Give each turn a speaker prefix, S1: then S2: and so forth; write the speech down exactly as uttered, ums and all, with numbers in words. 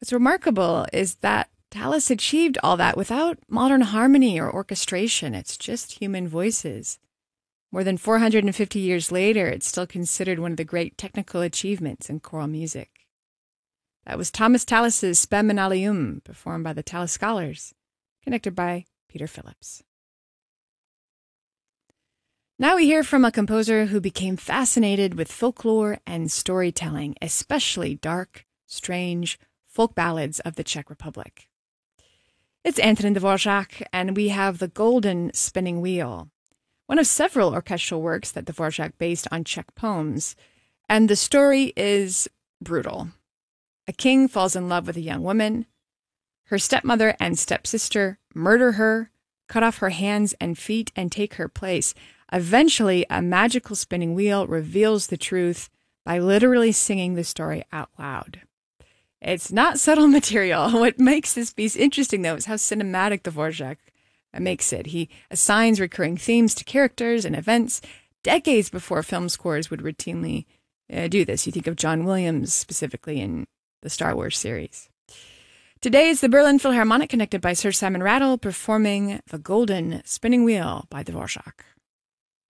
S1: What's remarkable is that Tallis achieved all that without modern harmony or orchestration. It's just human voices. More than four hundred fifty years later, it's still considered one of the great technical achievements in choral music. That was Thomas Tallis's Spem and Allium, performed by the Tallis Scholars, conducted by Peter Phillips. Now we hear from a composer who became fascinated with folklore and storytelling, especially dark, strange folk ballads of the Czech Republic. It's Antonin Dvorak, and we have The Golden Spinning Wheel, one of several orchestral works that Dvorak based on Czech poems, and the story is brutal. A king falls in love with a young woman. Her stepmother and stepsister murder her, cut off her hands and feet, and take her place. Eventually, a magical spinning wheel reveals the truth by literally singing the story out loud. It's not subtle material. What makes this piece interesting, though, is how cinematic Dvorak makes it. He assigns recurring themes to characters and events decades before film scores would routinely uh, do this. You think of John Williams specifically in the Star Wars series. Today is the Berlin Philharmonic, conducted by Sir Simon Rattle, performing The Golden Spinning Wheel by Dvorak.